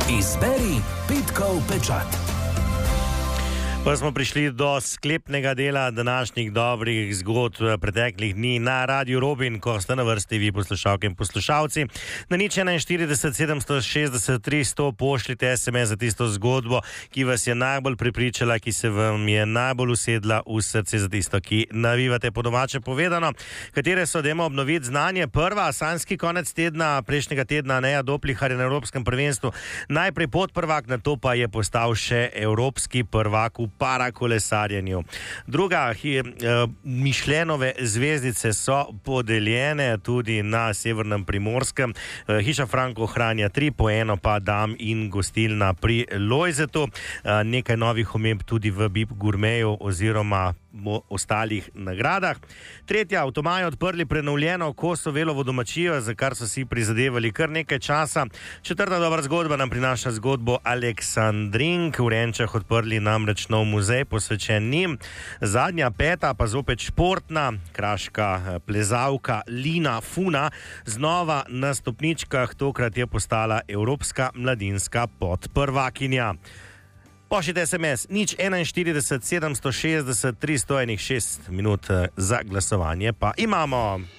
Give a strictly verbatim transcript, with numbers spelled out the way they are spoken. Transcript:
Izberi petkov pečat. Pa smo prišli do sklepnega dela današnjih dobrih zgodb preteklih dni na Radiu Robin, ko ste na vrsti vi poslušalke in poslušalci. Na nič enainštirideset sedemsto šestdeset tristo pošljite es em es za tisto zgodbo, ki vas je najbolj prepričala, ki se vam je najbolj usedla v srce, za tisto, ki navivate po domače povedano. Katere so, dajmo obnoviti znanje. Prva, sanjski konec tedna, prejšnjega tedna, Neja Doplihar je na Evropskem prvenstvu najprej podprvak, nato pa je postal še evropski prvak v parakolesarjenju. Druga, hi, eh, Mišljenove zvezdice so podeljene tudi na severnem Primorskem. Eh, Hiša Franko ohranja tri po eno, pa Dam in gostilna pri Lojzetu. Eh, nekaj novih omemb tudi v Bib Gurmeju oziroma ostalih nagradah. Tretja, avtomaji odprli prenovljeno Kosovelovo domačijo, za kar so si prizadevali kar nekaj časa. Četrta dobra zgodba nam prinaša zgodbo Aleksandrink. V Renčah odprli namreč nov muzej posvečen njim. Zadnja, peta, pa zopet športna, kraška plezalka Lina Funa znova na stopničkah, tokrat je postala evropska mladinska podprvakinja. Pošljite es em es nič enainštirideset sedemsto šestdeset tristo šest minut za glasovanje pa imamo.